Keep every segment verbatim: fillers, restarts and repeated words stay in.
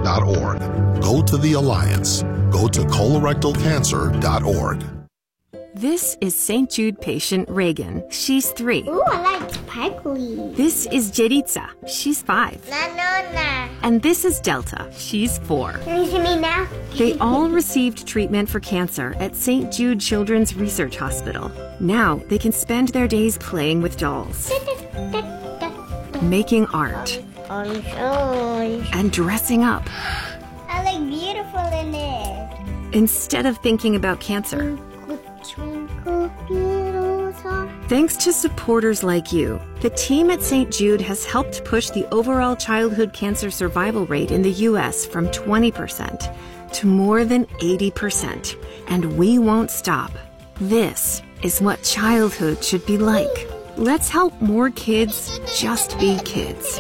dot org. Go to the Alliance. Go to colorectal cancer dot org. This is Saint Jude patient Reagan. She's three. Ooh, I like sparkly. This is Jeritza. She's five. Nanona. And this is Delta. She's four. Can you see me now? They all received treatment for cancer at Saint Jude Children's Research Hospital. Now they can spend their days playing with dolls, making art, Orange, orange. and dressing up I look beautiful in it. instead of thinking about cancer. Twinkle, little star. Thanks to supporters like you, the team at Saint Jude has helped push the overall childhood cancer survival rate in the U S from twenty percent to more than eighty percent. And we won't stop. This is what childhood should be like. Let's help more kids just be kids.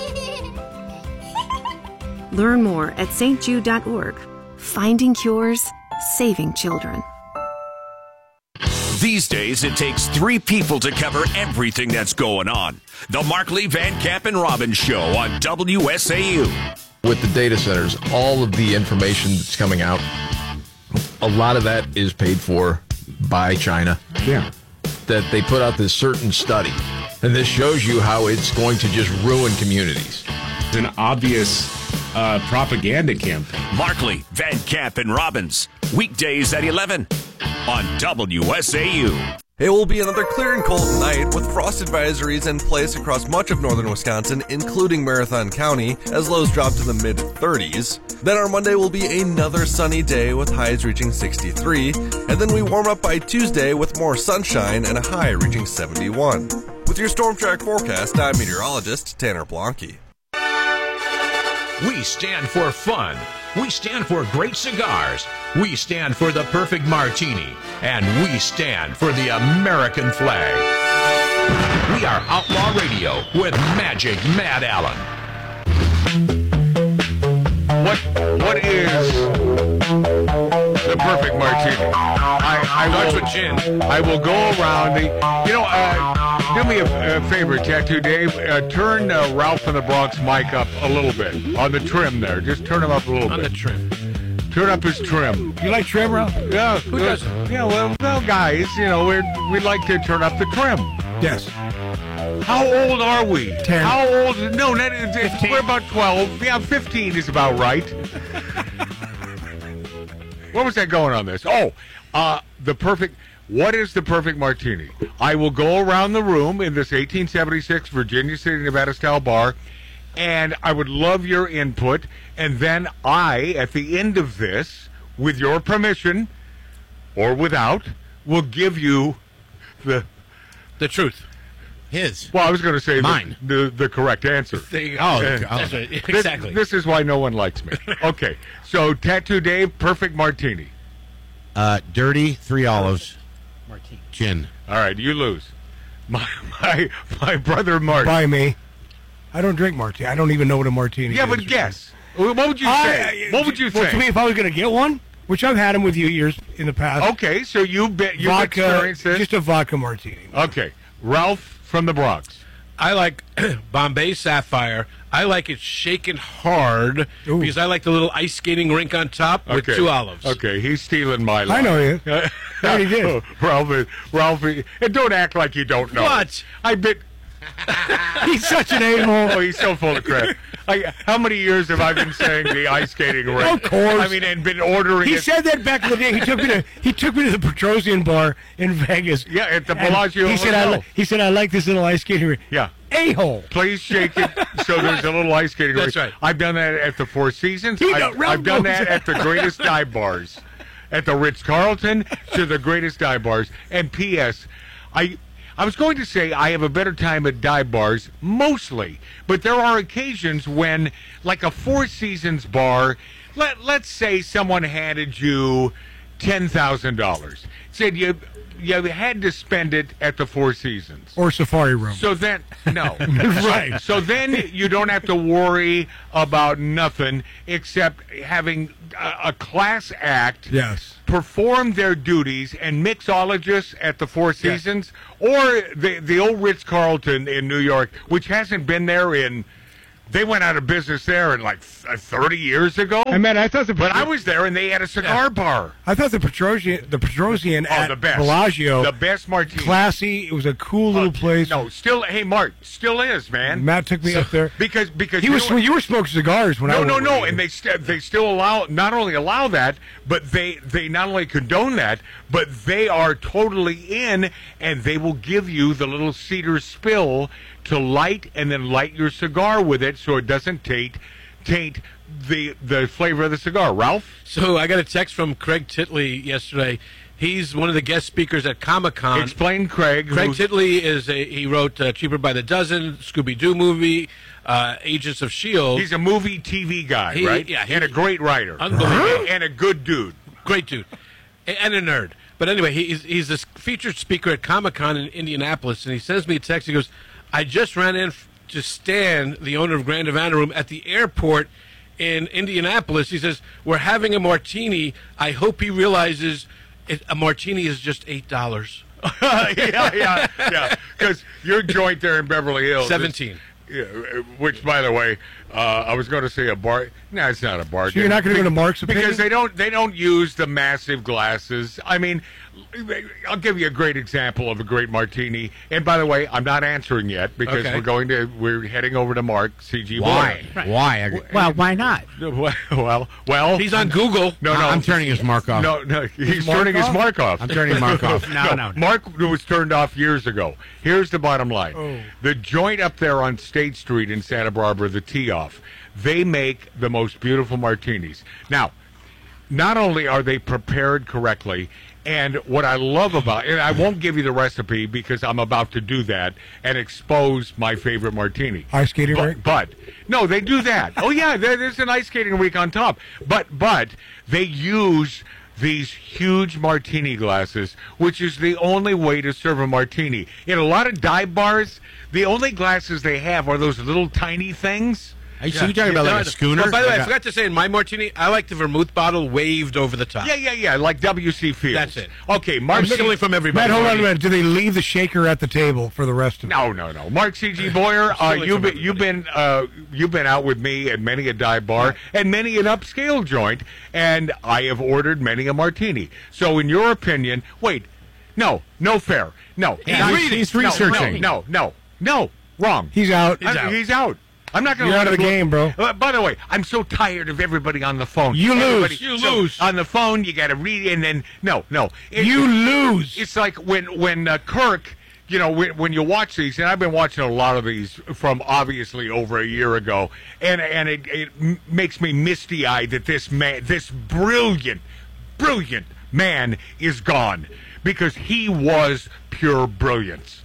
Learn more at s t jude dot org. Finding cures, saving children. These days, it takes three people to cover everything that's going on. The Markley, Van Camp, and Robbins Show on W S A U. With the data centers, all of the information that's coming out, a lot of that is paid for by China. Yeah. That they put out this certain study, and this shows you how it's going to just ruin communities. It's an obvious uh, propaganda campaign. Markley, Van Camp, and Robbins. Weekdays at eleven on W S A U. It will be another clear and cold night with frost advisories in place across much of northern Wisconsin, including Marathon County, as lows drop to the mid thirties. Then our Monday will be another sunny day with highs reaching sixty-three, and then we warm up by Tuesday with more sunshine and a high reaching seventy-one. With your Storm Track forecast, I'm meteorologist Tanner Blonke. We stand for fun. We stand for great cigars. We stand for the perfect martini. And we stand for the American flag. We are Outlaw Radio with Magic Matt Allen. What what is the perfect martini? I, I Starts will, with gin. I will go around the. You know, uh, do me a, a favor, Tattoo Dave. Uh, turn uh, Ralph from the Bronx mic up a little bit on the trim there. Just turn him up a little On bit. the trim. Turn up his trim. You like trim, Ralph? Yeah. Who uh, doesn't? Yeah. Well, well, guys, you know, we we like to turn up the trim. Yes. How old are we? Ten. How old? No, not, it's, we're about twelve. Yeah, fifteen is about right. Where was that going on this? Oh, uh, the perfect. What is the perfect martini? I will go around the room in this eighteen seventy-six Virginia City, Nevada style bar, and I would love your input. And then I, at the end of this, with your permission or without, will give you the The truth. His. Well, I was going to say Mine. The, the the correct answer. There you go. Uh, That's right. this- Exactly. This, is why no one likes me. Okay, so Tattoo Dave, perfect martini. Uh, dirty, three olives, Martini. gin. All right, you lose. My my my brother Mark. By me. I don't drink martini. I don't even know what a martini Yeah, is. but guess. What would you say? I- what would you well, say? to me, if I was going to get one, which I've had them with you years in the past. Okay, so you bet you've vodka, experienced this. just a vodka martini. Okay, Ralph from the Bronx. I like Bombay Sapphire. I like it shaken hard Ooh. because I like the little ice skating rink on top with Okay. two olives. Okay, he's stealing my line. I know you. I already did. Ralph, Ralph, and don't act like you don't know. What? I bet. He's such an a-hole. Oh, he's so full of crap. I, how many years have I been saying the ice skating rink? Of course. I mean, and been ordering He it. said that back in the day. He took me to he took me to the Petrosian bar in Vegas. Yeah, at the And Bellagio He said I Hotel. li- he said I like this little ice skating rink. Yeah. A-hole. Please shake it so there's a little ice skating That's rink. right. I've done that at the Four Seasons. He I've, don't- Ralph I've done knows that that. at the greatest dive bars. At the Ritz-Carlton to the greatest dive bars. And P S, I... I was going to say I have a better time at dive bars, mostly, but there are occasions when, like a Four Seasons bar, let, let's say someone handed you ten thousand dollars, said you you had to spend it at the Four Seasons. Or Safari Room. So then, no. Right. So then you don't have to worry about nothing except having a, a class act Yes. perform their duties and mixologists at the Four Seasons or the the old Ritz-Carlton in New York, which hasn't been there in They went out of business there in like th- thirty years ago. I mean, I thought the but I was there and they had a cigar Yeah. bar. I thought the Petrosian, the Petrosian Oh, at the best. Bellagio, The best martini. classy. It was a cool little place. No, still. Hey, Mark, still is, man. Matt took me up there because because he you was. know- You were smoking cigars when I No, was no, no, with and you. they st- they still allow not only allow that, but they they not only condone that, but they are totally in, and they will give you the little cedar spill to light, and then light your cigar with it, so it doesn't taint taint the the flavor of the cigar. Ralph. So I got a text from Craig Titley yesterday. He's one of the guest speakers at Comic-Con. Explain, Craig. Craig who's- Titley is a he wrote uh, Cheaper by the Dozen, Scooby-Doo movie, uh, Agents of S H I E L D. He's a movie T V guy, He- right? yeah, he- and a great writer. Unbelievable. And a good dude. Great dude. A- And a nerd. But anyway, he's, he's a featured speaker at Comic-Con in Indianapolis, and he sends me a text. He goes, I just ran in f- to Stan, the owner of Grand Havana Room, at the airport in Indianapolis. He says, we're having a martini. I hope he realizes it, a martini is just eight dollars. yeah, yeah, yeah. Because your joint there in Beverly Hills. is- seventeen. Yeah, which, by the way, uh, I was going to say a bar. No, it's not a bar. So you're not gonna go to Mark's because opinion? they don't. They don't use the massive glasses. I mean, I'll give you a great example of a great martini. And by the way, I'm not answering yet because Okay. we're going to. We're heading over to Mark C G. Why? Boyer. Why? Well, why not? Well, well. He's on Google. No, no. I'm turning his mark off. No, no. He's mark turning his off? mark off. I'm turning mark off. No, no. Mark was turned off years ago. Here's the bottom line. Oh. The joint up there on State Street in Santa Barbara, the Tee Off, they make the most beautiful martinis. Now, not only are they prepared correctly, and what I love about and I won't give you the recipe because I'm about to do that and expose my favorite martini. Ice skating But, rink? but no, they do that. Oh yeah, there, there's an ice skating rink on top. But but they use these huge martini glasses, which is the only way to serve a martini. In a lot of dive bars, the only glasses they have are those little tiny things. Are you, so you talking about like a schooner? Oh, by the way, Like I a- forgot to say, in my martini, I like the vermouth bottle waved over the top. Yeah, yeah, yeah, like W C Fields. That's it. Okay, Mark. I'm stealing from everybody. Matt, hold on a minute. Do they leave the shaker at the table for the rest of it? No, no, no. Mark C G. Boyer, uh, stealing you've from been you've been uh, you've been out with me at many a dive bar and many an upscale joint, and I have ordered many a martini. So, in your opinion, wait, no, no fair, no. He's No, reading. He's no, researching. No, no, no, no, wrong. He's out. He's I'm- out. He's out. I'm not going to You're out of the game, bro. Uh, by the way, I'm so tired of everybody on the phone. You lose. Everybody- You so, lose. on the phone. You got to read, and then no, no. It- You lose. It's like when when uh, Kirk, you know, when, when you watch these, and I've been watching a lot of these from obviously over a year ago, and and it, it m- makes me misty eyed that this man, this brilliant, brilliant man, is gone because he was pure brilliance.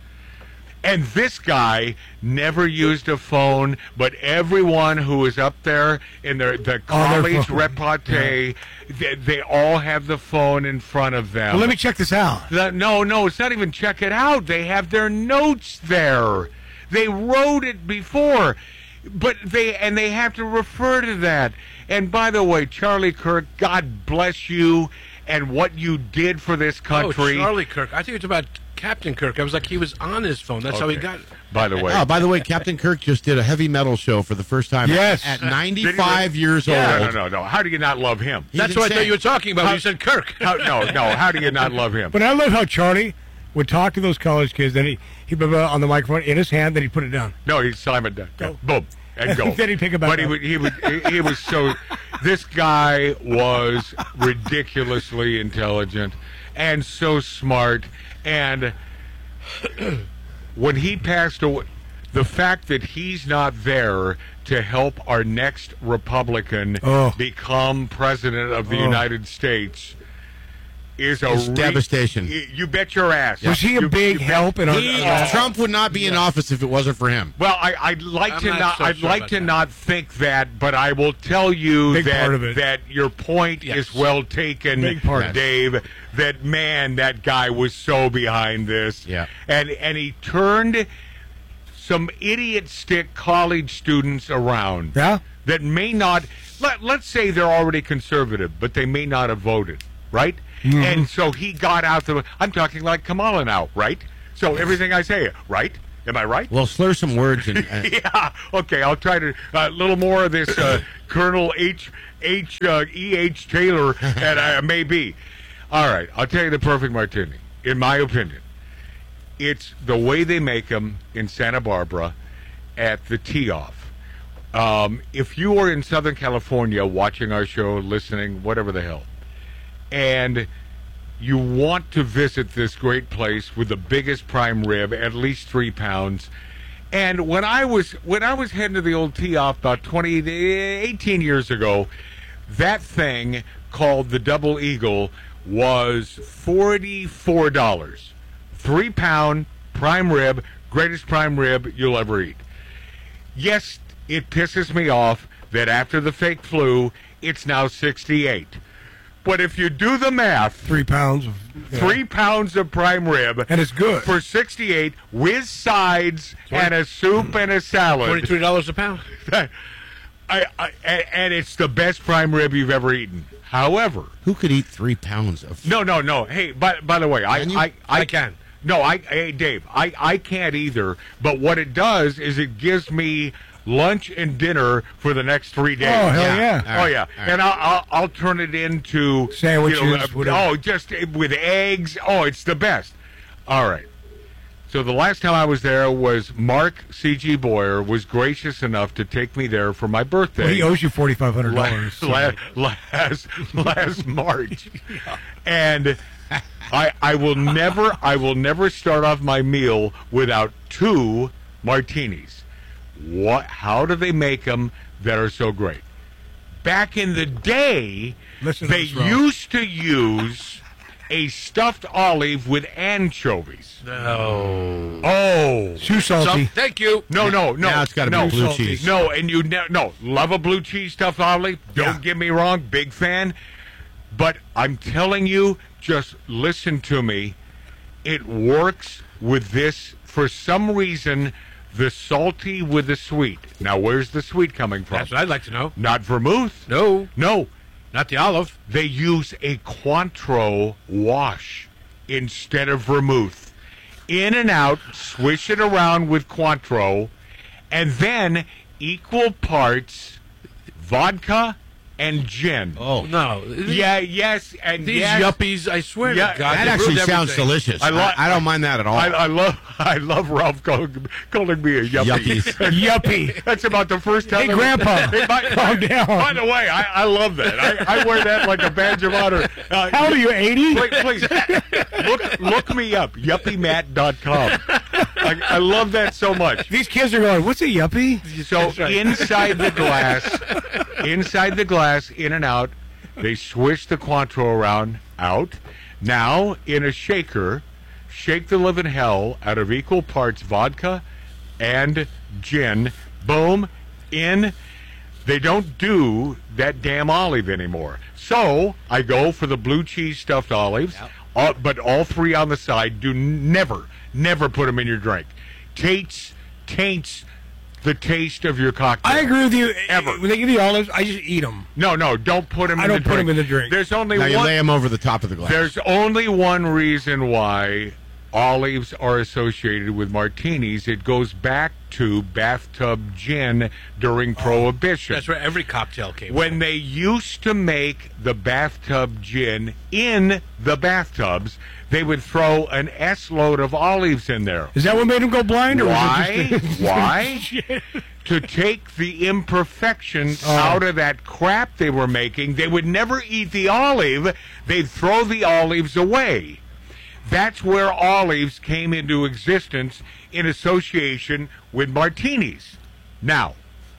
And this guy never used a phone, but everyone who was up there in their the their college phone. repartee, they, they all have the phone in front of them. Well, let me check this out. The- no, no, it's not even check it out. They have their notes there. They wrote it before, but they and they have to refer to that. And by the way, Charlie Kirk, God bless you and what you did for this country. Oh, Charlie Kirk. I think it's about Captain Kirk. I was like, he was on his phone. That's how he Okay. got. By the way, Oh, by the way, Captain Kirk just did a heavy metal show for the first time. Yes. At Did he ninety-five really? years no, old. no, no, no. How do you not love him? He's That's what I thought insane. you were talking about when How- you said Kirk. How, no, no. How do you not love him? But I love how Charlie would talk to those college kids, then he he blah, blah, on the microphone in his hand, then he'd put it down. No, he's Simon. Go. Go. Boom. And go. Then he'd pick it back But he up. would, he would, he, he was so. This guy was ridiculously intelligent and so smart. And when he passed away, the fact that he's not there to help our next Republican Oh. become president of the Oh. United States is a It's re- devastation. You, you bet your ass. Was he a You- big you bet- help in our? He, uh, Trump would not be in office if it wasn't for him. Well, I, I'd like I'm to not not. so I'd sure like about to that. not think that, but I will tell you Big that part of it. that your point Yes. is well taken, Big part. Dave. That man, that guy was so behind this. Yeah. and and he turned some idiot stick college students around. Yeah? that may not. Let, let's say they're already conservative, but they may not have voted, right? And so he got out the. I'm talking like Kamala now, right? So everything I say, right? Am I right? Well, slur some words and. Uh, yeah. Okay, I'll try to a uh, little more of this uh, Colonel H H uh, E H Taylor, and I may be. All right, I'll tell you the perfect martini. In my opinion, it's the way they make them in Santa Barbara at the Tee Off. Um, if you are in Southern California watching our show, listening, whatever the hell, and you want to visit this great place with the biggest prime rib, at least three pounds. And when I was when I was heading to the old Tee Off about twenty, eighteen years ago, that thing called the Double Eagle was forty-four dollars. Three pound prime rib, greatest prime rib you'll ever eat. Yes, it pisses me off that after the fake flu, it's now sixty-eight. But if you do the math, three pounds of yeah. three pounds of prime rib, and it's good for sixty-eight with sides twenty and a soup and a salad. Twenty-three dollars a pound. I, I, and it's the best prime rib you've ever eaten. However, who could eat three pounds of? No, no, no. Hey, by by the way, I, I, I, I can. No, I, hey, Dave, I, I can't either. But what it does is it gives me lunch and dinner for the next three days. Oh, hell yeah. yeah. All oh, right. yeah. All right. And I'll, I'll, I'll turn it into sandwiches, you know, whatever. Oh, just with eggs. Oh, it's the best. All right. So the last time I was there was Mark C G. Boyer was gracious enough to take me there for my birthday. Well, he owes you forty-five hundred dollars. Last, last, last March. And I, I will never, I will never start off my meal without two martinis. What? How do they make them that are so great? Back in the day, Listen they to this, used to use a stuffed olive with anchovies. No. Oh, too salty. So, thank you. No, no, no. Now it's got to no, be blue salty. cheese. No, and you ne- no love a blue cheese stuffed olive. Don't Yeah. get me wrong, big fan. But I'm telling you, just listen to me. It works with this for some reason. The salty with the sweet. Now, where's the sweet coming from? That's what I'd like to know. Not vermouth. No. No. Not the olive. They use a Cointreau wash instead of vermouth. In and out, swish it around with Cointreau, and then equal parts vodka and gin. Oh, no. Yeah, yes, and These yes. yuppies, I swear Yeah, to God. That they actually ruined sounds everything. delicious. I I, lo- I don't mind that at all. I, I love I love Ralph calling, calling me a yuppie. Yuppies. Yuppie. That's about the first time. Hey, I- Grandpa, Hey, by, calm down. By the way, I, I love that. I, I wear that like a badge of honor. Uh, How old are you, eighty? Please, please look look me up, yuppie mat dot com. I, I love that so much. These kids are going, what's a yuppie? So inside the glass, inside the glass, in and out, they swish the Cointreau around, out. Now, in a shaker, shake the living hell out of equal parts vodka and gin. Boom, in. They don't do that damn olive anymore. So I go for the blue cheese stuffed olives, Yep. all, but all three on the side. Do never, never put them in your drink. Taints, taints the taste of your cocktail. I agree with you. Ever. When they give you olives, I just eat them. No, no, don't put them I in don't the put drink. 'em in the drink. There's only now you one. lay them over the top of the glass. There's only one reason why olives are associated with martinis. It goes back to bathtub gin during Prohibition. That's where every cocktail came When from. they used to make the bathtub gin in the bathtubs, they would throw an S load of olives in there. Is that what made them go blind? Or Why? Was it just Why? To take the imperfections Oh. out of that crap they were making. They would never eat the olive. They'd throw the olives away. That's where olives came into existence in association with martinis. Now,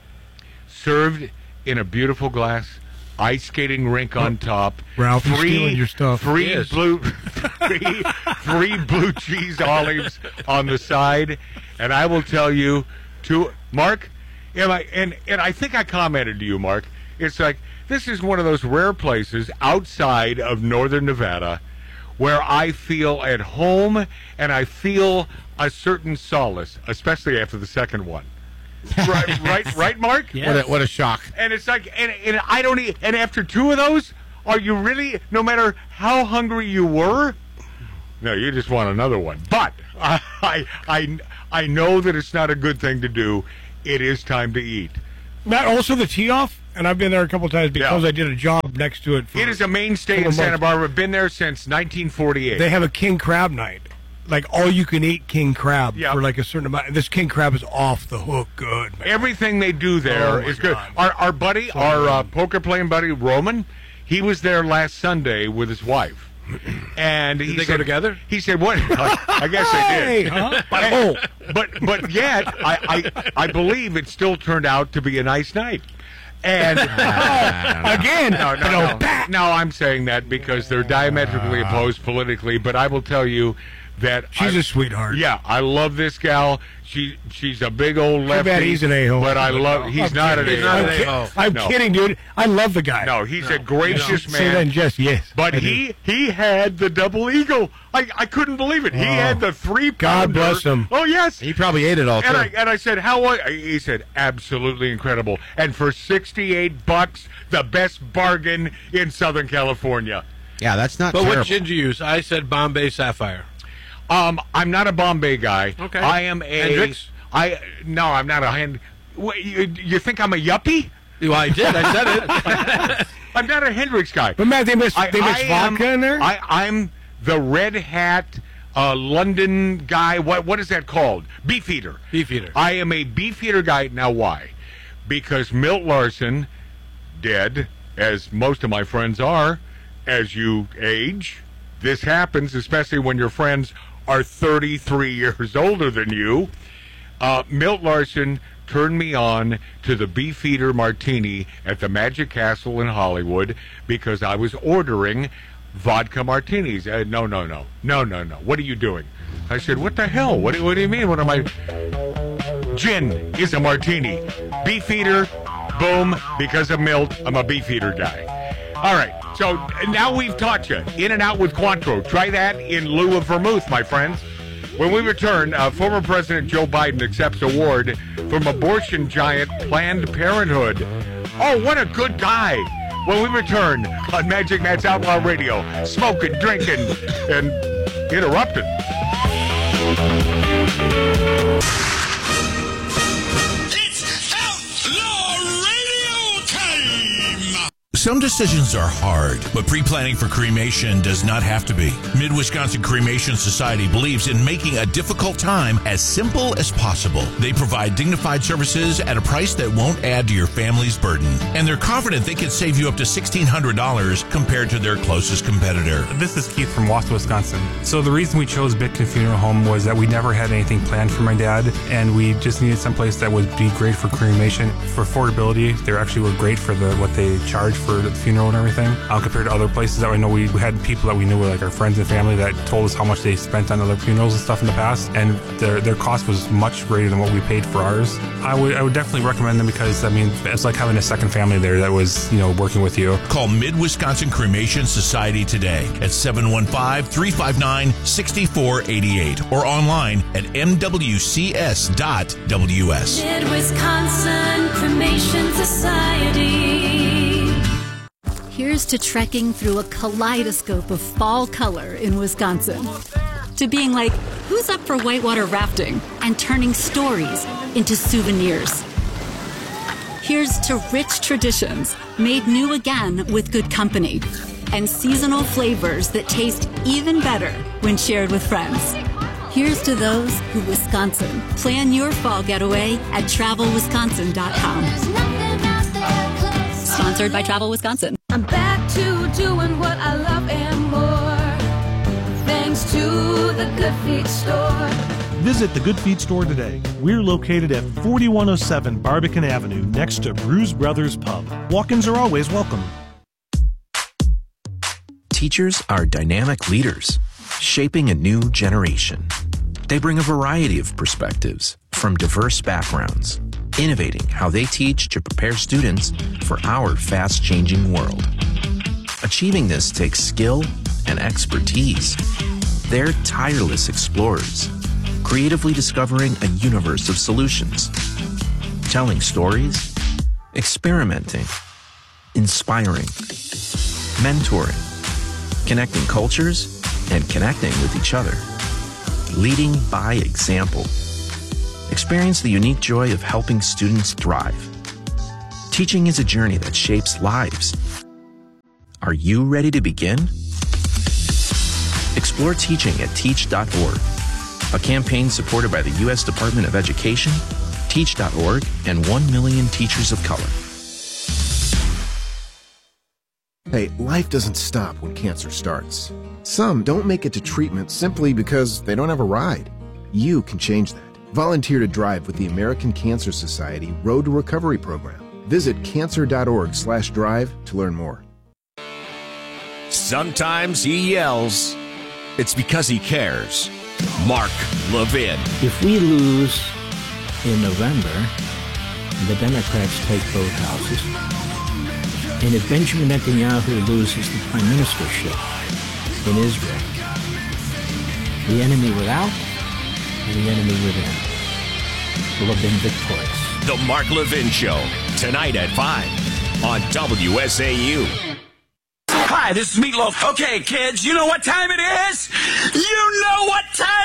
served in a beautiful glass, ice skating rink on top. Ralph, you're stealing your stuff. Three Yes. blue, three, three blue cheese olives on the side, and I will tell you, to Mark, and I and and I think I commented to you, Mark. It's like this is one of those rare places outside of northern Nevada where I feel at home and I feel a certain solace, especially after the second one. Right, right, right, Mark? What, a, what a shock. And it's like, and, and I don't eat, and after two of those, are you really, no matter how hungry you were, no, you just want another one. But I, I, I know that it's not a good thing to do. It is time to eat. Matt, also the tee off, and I've been there a couple of times because Yeah. I did a job next to it. For It is a mainstay in couple Santa months. Barbara. Been there since nineteen forty-eight. They have a king crab night, like all you can eat king crab Yeah. for like a certain amount. This king crab is off the hook, good. Man. Everything they do there Oh, is my good. God. Our our buddy, So our good. uh, poker playing buddy Roman, he was there last Sunday with his wife. And he Did they said, go together? He said, "What?" I guess they Hey, did. huh? But, oh, but but yet, I, I I believe it still turned out to be a nice night. And Again, no, no, no, no. I'm saying that because they're diametrically opposed politically. But I will tell you that She's I- a sweetheart. Yeah, I love this gal. She she's a big old Too lefty. bad he's an a-hole. But I love. He's I'm not an kidding. a-hole. I'm, ki- a-hole. I'm No. kidding, dude. I love the guy. No, he's a gracious Say that man. in jest, yes. But I do. he he had the double eagle. I, I couldn't believe it. He Oh. had the three God pounder. bless him. Oh yes. He probably ate it all, And too. I and I said, how was? He said, absolutely incredible. And for sixty-eight bucks, the best bargain in Southern California. Yeah, that's not But terrible. what gin did you use? I said Bombay Sapphire. Um, I'm not a Bombay guy. Okay. I am a. Hendrix? I no, I'm not a hand. What, you, you think I'm a yuppie? Well, I did. I said it. I'm not a Hendrix guy. But Matt, they mix I- they mix I am- vodka in there. I, I'm the red hat uh, London guy. What what is that called? Beefeater. Beefeater. I am a beefeater guy. Now why? Because Milt Larson, dead, as most of my friends are, as you age, this happens, especially when your friends are thirty-three years older than you. Uh, Milt Larson turned me on to the Beefeater Martini at the Magic Castle in Hollywood because I was ordering vodka martinis. Uh, no, no, no. No, no, no. What are you doing? I said, what the hell? What, do- what do you mean? What am I... Gin is a martini. Beefeater, boom, because of Milt, I'm a Beefeater guy. All right, so now we've taught you. In and out with Cointreau. Try that in lieu of vermouth, my friends. When we return, uh, former President Joe Biden accepts award from abortion giant Planned Parenthood. Oh, what a good guy. When we return on Magic Matt's Outlaw Radio, smoking, drinking, and interrupting. Some decisions are hard, but pre-planning for cremation does not have to be. Mid-Wisconsin Cremation Society believes in making a difficult time as simple as possible. They provide dignified services at a price that won't add to your family's burden. And they're confident they can save you up to sixteen hundred dollars compared to their closest competitor. This is Keith from Wausau, Wisconsin. So the reason we chose Bitkin Funeral Home was that we never had anything planned for my dad, and we just needed someplace that would be great for cremation. For affordability, they actually were great for the what they charge for the funeral and everything, uh, compared to other places that we know. We, we had people that we knew were like our friends and family that told us how much they spent on other funerals and stuff in the past, and their their cost was much greater than what we paid for ours. I would I would definitely recommend them because, I mean, it's like having a second family there that was, you know, working with you. Call Mid-Wisconsin Cremation Society today at seven one five, three five nine, six four eight eight or online at m w c s dot w s. Mid-Wisconsin Cremation Society. Here's to trekking through a kaleidoscope of fall color in Wisconsin. To being like, who's up for whitewater rafting? And turning stories into souvenirs. Here's to rich traditions made new again with good company. And seasonal flavors that taste even better when shared with friends. Here's to those who Wisconsin. Plan your fall getaway at travel wisconsin dot com. Sponsored by Travel Wisconsin. I'm back to doing what I love and more, thanks to the Good Feet Store. Visit the Good Feet Store today. We're located at forty-one oh seven Barbican Avenue, next to Brews Brothers Pub. Walk-ins are always welcome. Teachers are dynamic leaders, shaping a new generation. They bring a variety of perspectives from diverse backgrounds, innovating how they teach to prepare students for our fast-changing world. Achieving this takes skill and expertise. They're tireless explorers, creatively discovering a universe of solutions, telling stories, experimenting, inspiring, mentoring, connecting cultures, and connecting with each other. leading by example. Experience the unique joy of helping students thrive. Teaching is a journey that shapes lives. Are you ready to begin? Explore teaching at teach dot org, a campaign supported by the U S Department of Education, teach dot org, and one million teachers of color. Hey, life doesn't stop when cancer starts. Some don't make it to treatment simply because they don't have a ride. You can change that. Volunteer to drive with the American Cancer Society Road to Recovery program. Visit cancer dot org slash drive to learn more. Sometimes he yells. It's because he cares. Mark Levin. If we lose in November, and the Democrats take both houses, and if Benjamin Netanyahu loses the prime ministership in Israel, the enemy without and the enemy within will have been victorious. The Mark Levin Show, tonight at five on W S A U. Hi, this is Meatloaf. Okay, kids, you know what time it is? You know what time